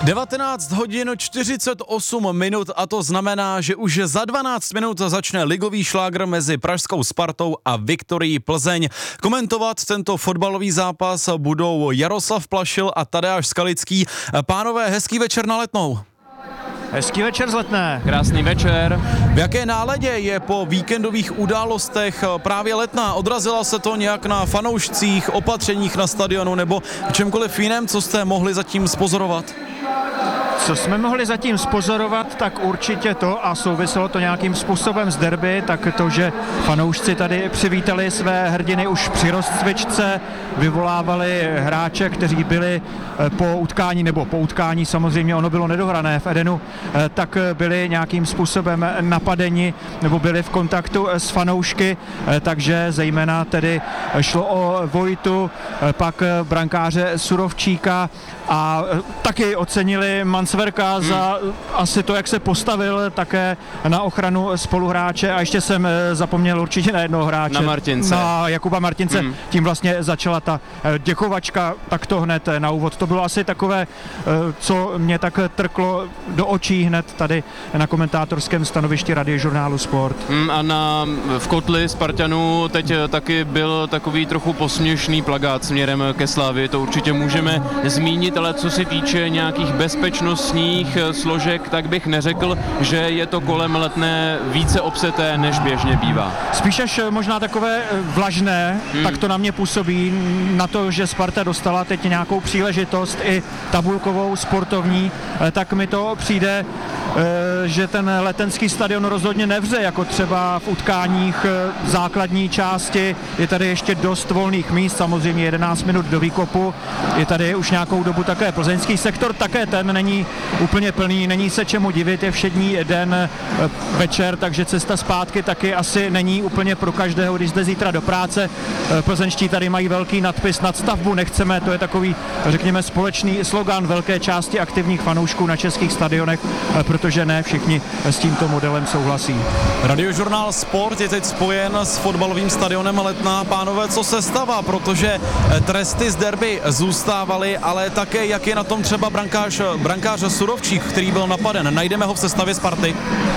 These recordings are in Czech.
19 hodin 48 minut a to znamená, že už za 12 minut začne ligový šlágr mezi pražskou Spartou a Viktorií Plzeň. Komentovat tento fotbalový zápas budou Jaroslav Plašil a Tadeáš Skalický. Pánové, hezký večer na Letnou. Hezký večer z Letné. Krásný večer. V jaké náladě je po víkendových událostech právě Letná? Odrazila se to nějak na fanoušcích, opatřeních na stadionu nebo čemkoliv jiném, co jste mohli zatím zpozorovat? Co jsme mohli zatím zpozorovat, tak určitě to, a souviselo to nějakým způsobem s derby, tak to, že fanoušci tady přivítali své hrdiny už při rozcvičce, vyvolávali hráče, kteří byli po utkání samozřejmě, ono bylo nedohrané v Edenu, tak byli nějakým způsobem napadeni nebo byli v kontaktu s fanoušky, takže zejména tedy šlo o Vojtu, pak brankáře Surovčíka a taky ocenili Mansverka za asi to, jak se postavil také na ochranu spoluhráče, a ještě jsem zapomněl určitě na jednoho hráče. Na Martince. Na Jakuba Martince. Tím vlastně začala ta děkovačka takto hned na úvod. To bylo asi takové, co mě tak trklo do očí hned tady na komentátorském stanovišti Radiožurnálu Sport. A v kotli Spartanů teď taky byl takový trochu posměšný plakát směrem ke Slavii. To určitě můžeme zmínit, ale co se týče nějakých bezpečnostních složek, tak bych neřekl, že je to kolem Letné více obseté, než běžně bývá. Spíš až možná takové vlažné, tak to na mě působí na to, že Sparta dostala teď nějakou příležitost i tabulkovou, sportovní, tak mi to přijde, že ten letenský stadion rozhodně nevře, jako třeba v utkáních základní části. Je tady ještě dost volných míst, samozřejmě 11 minut do výkopu. Je tady už nějakou dobu také plzeňský sektor, také ten není úplně plný, není se čemu divit, je všední den večer, takže cesta zpátky taky asi není úplně pro každého, když jde zítra do práce. Plzeňští tady mají velký nadpis Nadstavbu nechceme, to je takový, řekněme, společný slogan velké části aktivních fanoušků na českých stadionech, protože ne všichni s tímto modelem souhlasí. Radiožurnál Sport je teď spojen s fotbalovým stadionem Letná. Pánové, co se stává, protože tresty z derby zůstávaly, ale také jak je na tom třeba brankář Surovčík, který byl napaden. Najdeme ho v sestavě Sparty?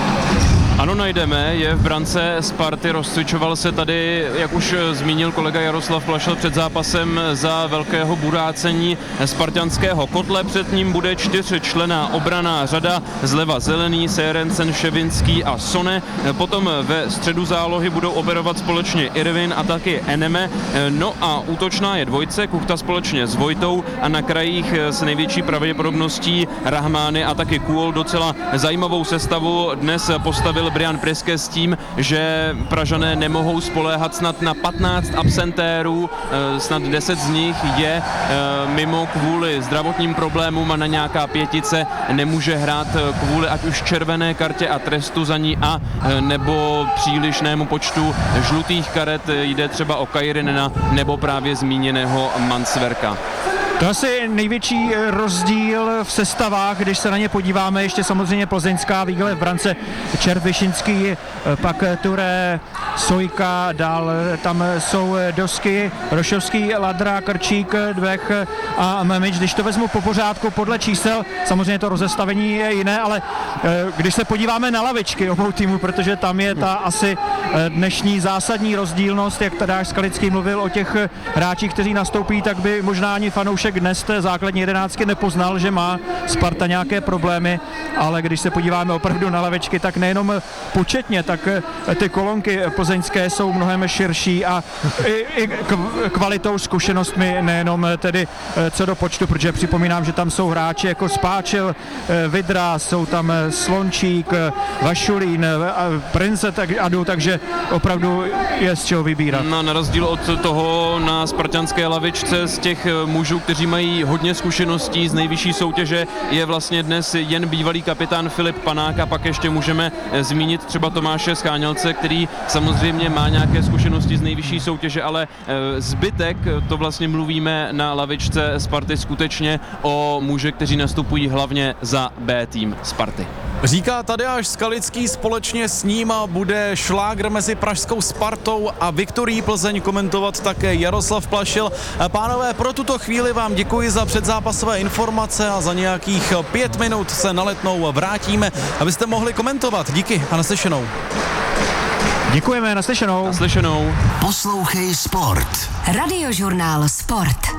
Ano, najdeme, je v brance Sparty, rozcvičoval se tady, jak už zmínil kolega Jaroslav Plašil před zápasem, za velkého burácení spartanského kotle. Před ním bude 4členná obranná řada, zleva Zelený, Sérencen, Ševinský a Sone. Potom ve středu zálohy budou operovat společně Irvin a taky Eneme. No a útočná je dvojce, Kuchta společně s Vojtou a na krajích s největší pravděpodobností Rahmány a taky Kůl. Docela zajímavou sestavu dnes postavil Brian Priske s tím, že Pražané nemohou spoléhat snad na 15 absentérů, snad 10 z nich je mimo kvůli zdravotním problémům a na nějaká pětice nemůže hrát kvůli ať už červené kartě a trestu za ní a nebo přílišnému počtu žlutých karet, jde třeba o Kajrinena nebo právě zmíněného Mansverka. To je asi největší rozdíl v sestavách, když se na ně podíváme, ještě samozřejmě plzeňská výhle v brance Červ, Višinský, pak Turé, Sojka, dál tam jsou Dosky, Rošovský, Ladra, Krčík, Dvech a Memič. Když to vezmu po pořádku podle čísel, samozřejmě to rozestavení je jiné, ale když se podíváme na lavičky obou týmů, protože tam je ta asi dnešní zásadní rozdílnost, jak Tadeáš Skalický mluvil o těch hráčích, kteří nastoupí, tak by možná ani fanoušek dnes té základní jedenáctky nepoznal, že má Sparta nějaké problémy, ale když se podíváme opravdu na lavičky, tak nejenom početně, tak ty kolonky plzeňské jsou mnohem širší a i kvalitou, zkušenostmi, nejenom tedy co do počtu, protože připomínám, že tam jsou hráči jako Spáčil, Vidra, jsou tam Slončík, Vašulín, Prince Adu, takže opravdu je z čeho vybírat. No, na rozdíl od toho na spartanské lavičce z těch mužů, kteří mají hodně zkušeností z nejvyšší soutěže, je vlastně dnes jen bývalý kapitán Filip Panák a pak ještě můžeme zmínit třeba Tomáše Schánělce, který samozřejmě má nějaké zkušenosti z nejvyšší soutěže, ale zbytek, to vlastně mluvíme na lavičce Sparty skutečně o muže, kteří nastupují hlavně za B tým Sparty. Říká Tadeáš Skalický, společně s ním bude šlágr mezi pražskou Spartou a Viktorií Plzeň komentovat také Jaroslav Plašil. Pánové, pro tuto chvíli vám děkuji za předzápasové informace a za nějakých 5 minut se na Letnou vrátíme, abyste mohli komentovat. Díky a naslyšenou. Děkujeme, naslyšenou. Naslyšenou. Poslouchej Sport. Radiožurnál Sport.